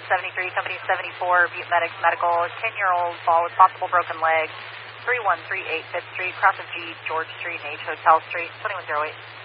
73, company 74, Butte Medics Medical, 10-year-old fall with possible broken leg, 3138 5th Street, cross of G, George Street, and H Hotel Street, 2108.